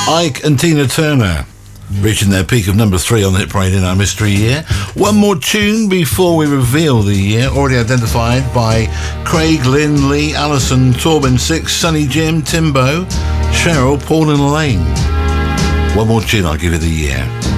Ike and Tina Turner, reaching their peak of number 3 on the hit parade in our mystery year. One more tune before we reveal the year, already identified by Craig, Lynn, Lee, Alison, Torben, Six, Sonny, Jim, Timbo, Cheryl, Paul and Elaine. One more tune, I'll give you the year.